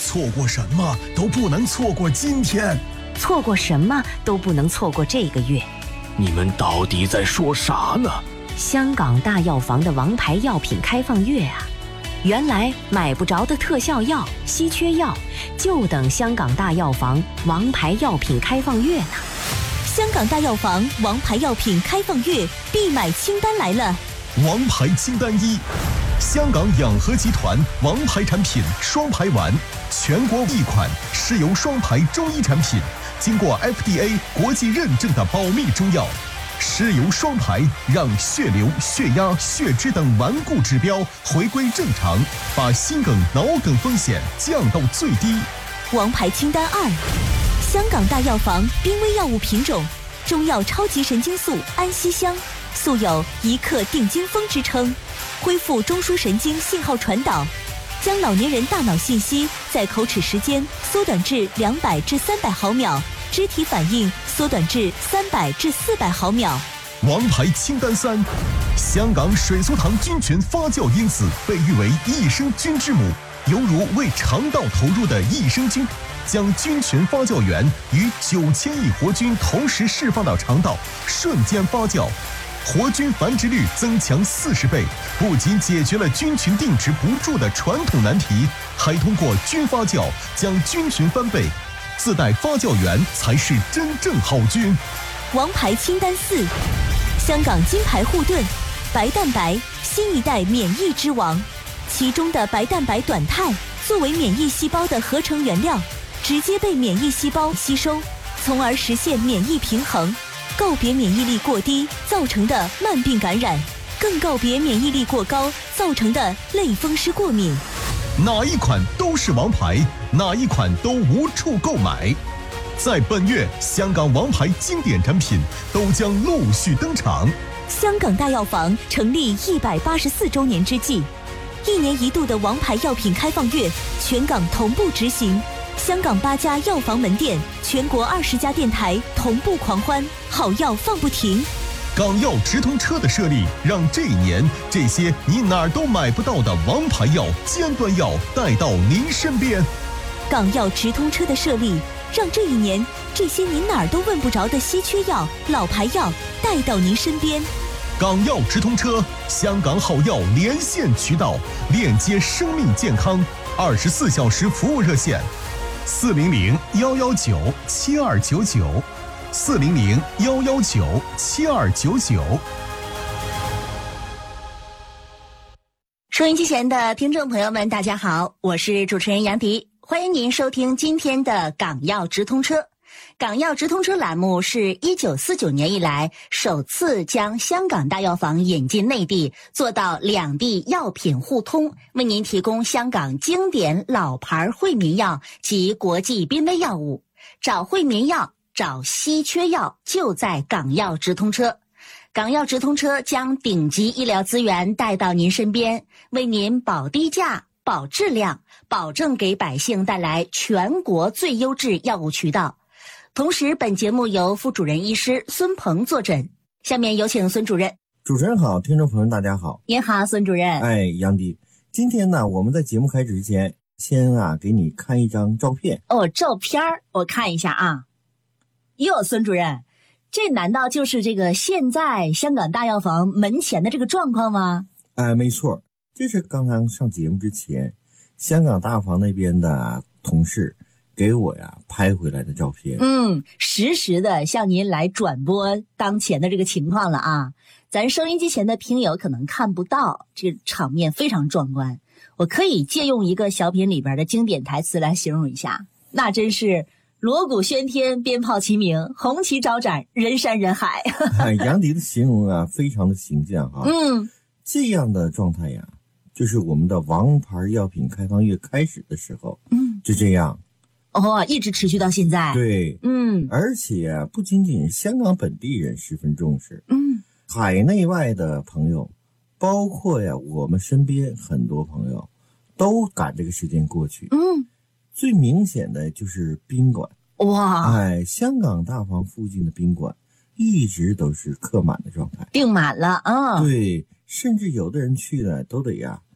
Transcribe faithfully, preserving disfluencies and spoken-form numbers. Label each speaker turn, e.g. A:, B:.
A: 错过什么都不能错过今天，
B: 错过什么都不能错过这个月。
C: 你们到底在说啥呢？
B: 香港大药房的王牌药品开放月啊！原来买不着的特效药、稀缺药，就等香港大药房王牌药品开放月呢。
D: 香港大药房王牌药品开放月必买清单来了。
A: 王牌清单一：香港养和集团王牌产品双牌丸，全国一款是由双牌中医产品，经过 F D A 国际认证的保密中药。尸油双排让血流、血压、血脂等顽固指标回归正常，把心梗、脑梗风险降到最低。
D: 王牌清单二：香港大药房濒危药物品种中药超级神经素安息香，素有一克定惊风之称，恢复中枢神经信号传导，将老年人大脑信息在口齿时间缩短至两百至三百毫秒，肢体反应缩短至三百至四百毫秒。
A: 王牌清单三：香港水苏糖菌群发酵因子被誉为益生菌之母，犹如为肠道投入的益生菌，将菌群发酵源与九千亿活菌同时释放到肠道，瞬间发酵，活菌繁殖率增强四十倍，不仅解决了菌群定植不住的传统难题，还通过菌发酵将菌群翻倍。自带发酵源才是真正好菌。
D: 王牌清单四：香港金牌护盾白蛋白，新一代免疫之王，其中的白蛋白短肽作为免疫细胞的合成原料，直接被免疫细胞吸收，从而实现免疫平衡，告别免疫力过低造成的慢病感染，更告别免疫力过高造成的类风湿过敏。
A: 哪一款都是王牌，哪一款都无处购买。在本月，香港王牌经典产品都将陆续登场。
D: 香港大药房成立一百八十四周年之际，一年一度的王牌药品开放月全港同步执行，香港八家药房门店，全国二十家电台同步狂欢，好药放不停。
A: 港药直通车的设立，让这一年这些你哪儿都买不到的王牌药、尖端药带到您身边。
D: 港药直通车的设立，让这一年这些您哪儿都问不着的稀缺药、老牌药带到您身边。
A: 港药直通车，香港好药连线渠道，链接生命健康，二十四小时服务热线：四零零幺幺九七二九九。四零零幺幺九七二九九。
E: 收音机前的听众朋友们，大家好，我是主持人杨迪，欢迎您收听今天的港药直通车。港药直通车栏目是一九四九年以来首次将香港大药房引进内地，做到两地药品互通，为您提供香港经典老牌惠民药及国际濒危药物。找惠民药，找稀缺药，就在港药直通车。港药直通车将顶级医疗资源带到您身边，为您保低价、保质量，保证给百姓带来全国最优质药物渠道。同时，本节目由副主任医师孙鹏坐诊。下面有请孙主任。
F: 主持人好，听众朋友大家好。
E: 您好，孙主任。
F: 哎，杨迪，今天呢，我们在节目开始之前，先啊给你看一张照片。
E: 哦，照片我看一下啊。哟，孙主任，这难道就是这个现在香港大药房门前的这个状况吗？
F: 哎，没错，这是刚刚上节目之前，香港大药房那边的同事给我呀拍回来的照片。
E: 嗯，实时的向您来转播当前的这个情况了啊。咱收音机前的听友可能看不到，这个场面非常壮观。我可以借用一个小品里边的经典台词来形容一下，那真是锣鼓喧天，鞭炮齐鸣，红旗招展，人山人海。
F: 哎，杨迪的形容啊，非常的形象哈。
E: 嗯，
F: 这样的状态呀，就是我们的王牌药品开放月开始的时候，嗯，就这样。
E: 哦，一直持续到现在。
F: 对，
E: 嗯，
F: 而且啊，不仅仅是香港本地人十分重视，
E: 嗯，
F: 海内外的朋友，包括呀我们身边很多朋友，都赶这个时间过去。
E: 嗯。
F: 最明显的就是宾馆，
E: 哇！
F: 哎，香港大房附近的宾馆一直都是客满的状态，
E: 订满了啊。
F: 对，甚至有的人去呢，都得呀